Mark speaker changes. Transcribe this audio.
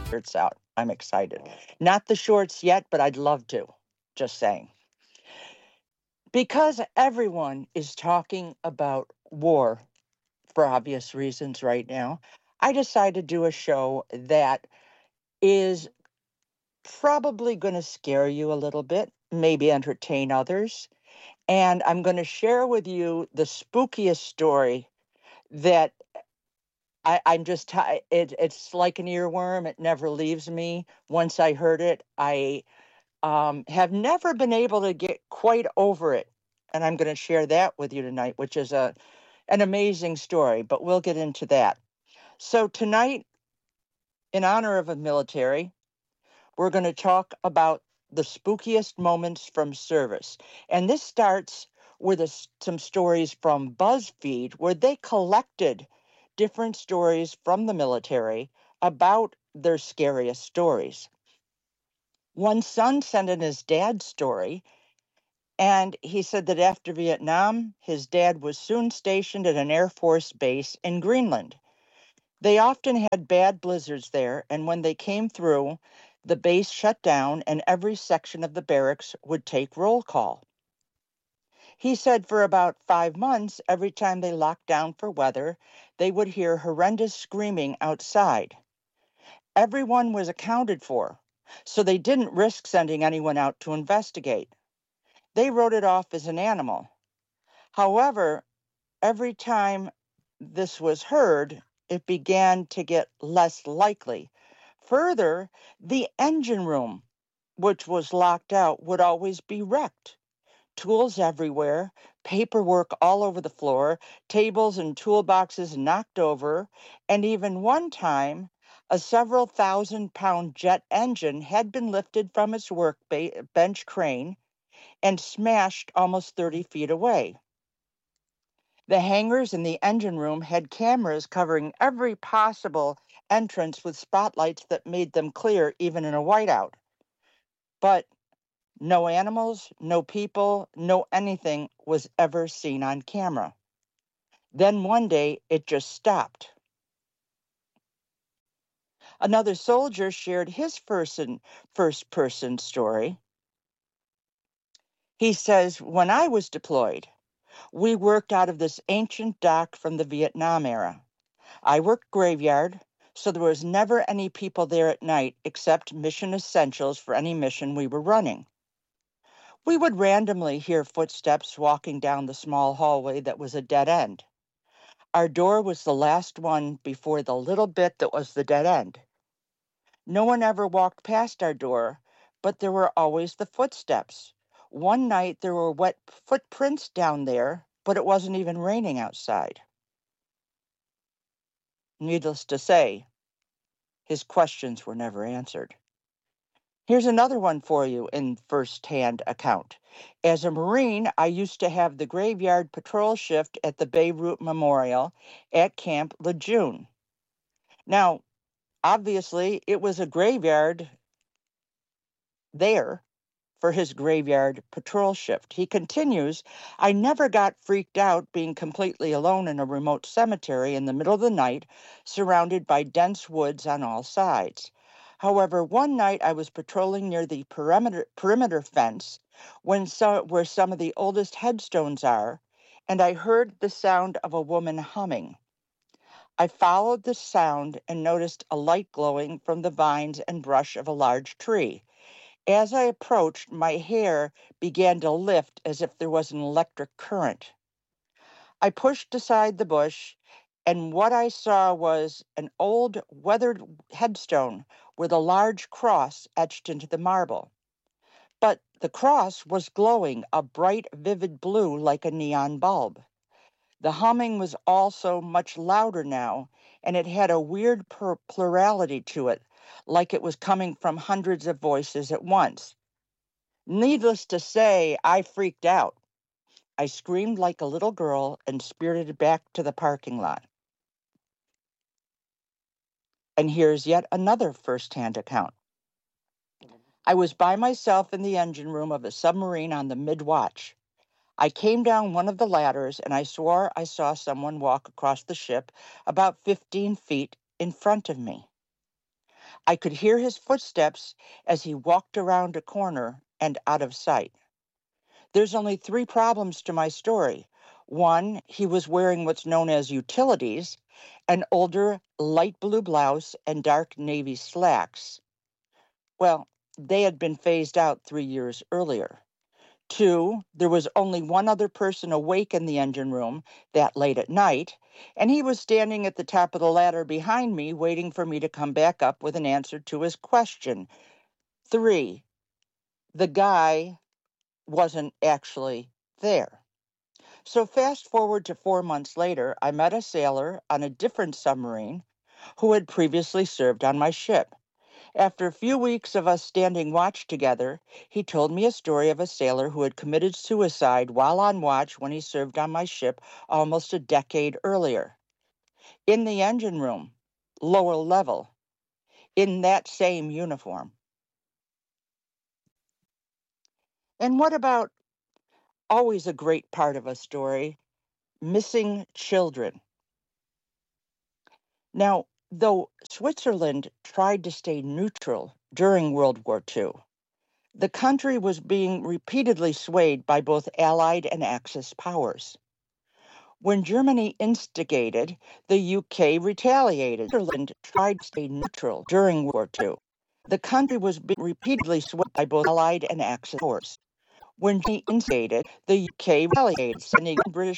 Speaker 1: shirts out. I'm excited. Not the shorts yet, but I'd love to. Just saying. Because everyone is talking about war for obvious reasons right now, I decided to do a show that is probably going to scare you a little bit, maybe entertain others. And I'm going to share with you the spookiest story that I'm just, it's like an earworm. It never leaves me. Once I heard it, I have never been able to get quite over it. And I'm going to share that with you tonight, which is an amazing story, but we'll get into that. So tonight, in honor of a military, we're going to talk about the spookiest moments from service. And this starts with some stories from BuzzFeed, where they collected different stories from the military about their scariest stories. One son sent in his dad's story, and he said that after Vietnam, his dad was soon stationed at an Air Force base in Greenland. They often had bad blizzards there, and when they came through, the base shut down and every section of the barracks would take roll call. He said for about 5 months, every time they locked down for weather, they would hear horrendous screaming outside. Everyone was accounted for, so they didn't risk sending anyone out to investigate. They wrote it off as an animal. However, every time this was heard, it began to get less likely. Further, the engine room, which was locked out, would always be wrecked. Tools everywhere, paperwork all over the floor, tables and toolboxes knocked over, and even one time, a several thousand-pound jet engine had been lifted from its workbench crane and smashed almost 30 feet away. The hangars in the engine room had cameras covering every possible entrance with spotlights that made them clear even in a whiteout. But no animals, no people, no anything was ever seen on camera. Then one day it just stopped. Another soldier shared his first person story. He says, when I was deployed, we worked out of this ancient dock from the Vietnam era. I worked graveyard, so there was never any people there at night except mission essentials for any mission we were running. We would randomly hear footsteps walking down the small hallway that was a dead end. Our door was the last one before the little bit that was the dead end. No one ever walked past our door, but there were always the footsteps. One night there were wet footprints down there, but it wasn't even raining outside. Needless to say, his questions were never answered. Here's another one for you in first-hand account. As a Marine, I used to have the graveyard patrol shift at the Beirut Memorial at Camp Lejeune. Now, obviously, it was a graveyard there for his graveyard patrol shift. He continues, I never got freaked out being completely alone in a remote cemetery in the middle of the night, surrounded by dense woods on all sides. However, one night I was patrolling near the perimeter fence where some of the oldest headstones are, and I heard the sound of a woman humming. I followed the sound and noticed a light glowing from the vines and brush of a large tree. As I approached, my hair began to lift as if there was an electric current. I pushed aside the bush, and what I saw was an old, weathered headstone with a large cross etched into the marble. But the cross was glowing a bright, vivid blue like a neon bulb. The humming was also much louder now, and it had a weird plurality to it, like it was coming from hundreds of voices at once. Needless to say, I freaked out. I screamed like a little girl and spirited back to the parking lot. And here's yet another first-hand account. I was by myself in the engine room of a submarine on the mid-watch. I came down one of the ladders and I swore I saw someone walk across the ship about 15 feet in front of me. I could hear his footsteps as he walked around a corner and out of sight. There's only 3 problems to my story. 1, he was wearing what's known as utilities, an older light blue blouse and dark navy slacks. Well, they had been phased out 3 years earlier. 2, there was only one other person awake in the engine room that late at night, and he was standing at the top of the ladder behind me, waiting for me to come back up with an answer to his question. 3, the guy wasn't actually there. So fast forward to 4 months later, I met a sailor on a different submarine who had previously served on my ship. After a few weeks of us standing watch together, he told me a story of a sailor who had committed suicide while on watch when he served on my ship almost a decade earlier. In the engine room, lower level, in that same uniform. And what about always a great part of a story, missing children? Now, though Switzerland tried to stay neutral during World War II, the country was being repeatedly swayed by both Allied and Axis powers. When Germany instigated, the UK retaliated. Switzerland tried to stay neutral during World War II. The country was being repeatedly swayed by both Allied and Axis powers. When Germany instigated, the UK retaliated, sending British